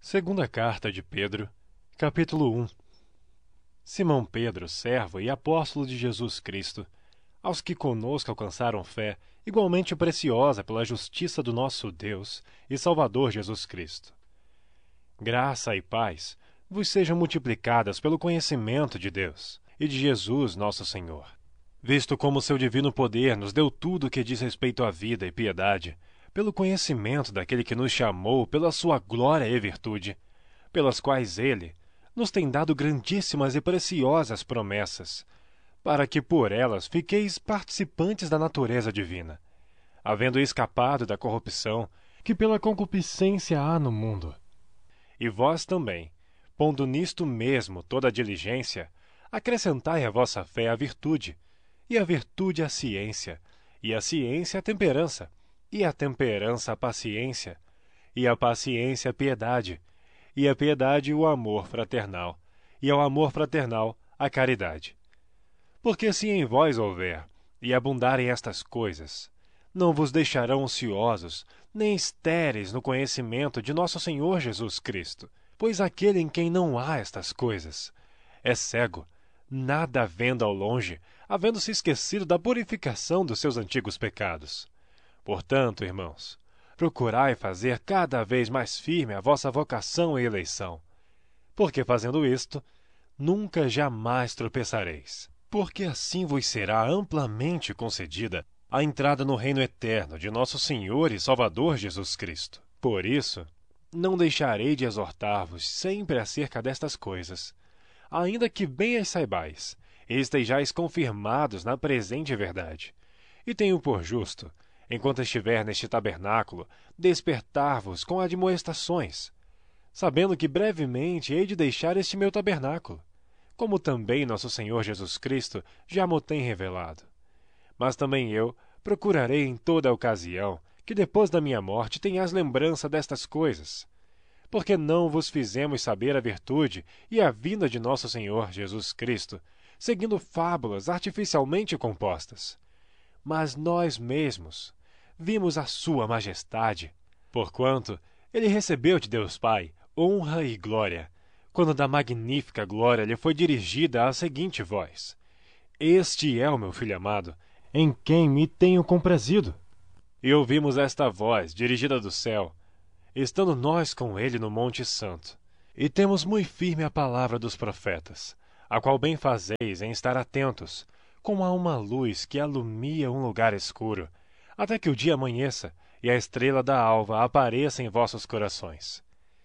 Segunda carta de Pedro, capítulo 1. Simão Pedro, servo e apóstolo de Jesus Cristo, aos que conosco alcançaram fé, igualmente preciosa pela justiça do nosso Deus e Salvador Jesus Cristo. Graça e paz vos sejam multiplicadas pelo conhecimento de Deus e de Jesus nosso Senhor, visto como seu divino poder nos deu tudo o que diz respeito à vida e piedade, pelo conhecimento daquele que nos chamou pela sua glória e virtude, pelas quais ele nos tem dado grandíssimas e preciosas promessas, para que por elas fiqueis participantes da natureza divina, havendo escapado da corrupção que pela concupiscência há no mundo. E vós também, pondo nisto mesmo toda a diligência, acrescentai à vossa fé a virtude, e a virtude a ciência, e a ciência a temperança, e a temperança a paciência, e a paciência a piedade, e a piedade o amor fraternal, e ao amor fraternal a caridade. Porque se em vós houver, e abundarem estas coisas, não vos deixarão ociosos, nem estéreis no conhecimento de nosso Senhor Jesus Cristo, pois aquele em quem não há estas coisas é cego, nada vendo ao longe, havendo-se esquecido da purificação dos seus antigos pecados. Portanto, irmãos, procurai fazer cada vez mais firme a vossa vocação e eleição, porque fazendo isto, nunca jamais tropeçareis, porque assim vos será amplamente concedida a entrada no reino eterno de nosso Senhor e Salvador Jesus Cristo. Por isso, não deixarei de exortar-vos sempre acerca destas coisas, ainda que bem as saibais, e estejais confirmados na presente verdade. E tenho por justo, enquanto estiver neste tabernáculo, despertar-vos com admoestações, sabendo que brevemente hei de deixar este meu tabernáculo, como também nosso Senhor Jesus Cristo já mo tem revelado. Mas também eu procurarei em toda a ocasião que depois da minha morte tenhais lembrança destas coisas, porque não vos fizemos saber a virtude e a vinda de nosso Senhor Jesus Cristo, seguindo fábulas artificialmente compostas, mas nós mesmos vimos a sua majestade, porquanto ele recebeu de Deus Pai honra e glória, quando da magnífica glória lhe foi dirigida a seguinte voz: Este é o meu Filho amado, em quem me tenho comprazido. E ouvimos esta voz dirigida do céu, estando nós com ele no Monte Santo, e temos muito firme a palavra dos profetas, a qual bem fazeis em estar atentos, como a uma luz que alumia um lugar escuro, até que o dia amanheça e a estrela da alva apareça em vossos corações.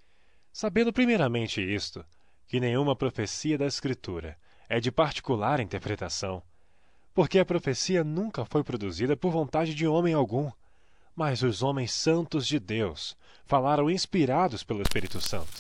Sabendo primeiramente isto, que nenhuma profecia da Escritura é de particular interpretação, porque a profecia nunca foi produzida por vontade de homem algum, mas os homens santos de Deus falaram inspirados pelo Espírito Santo.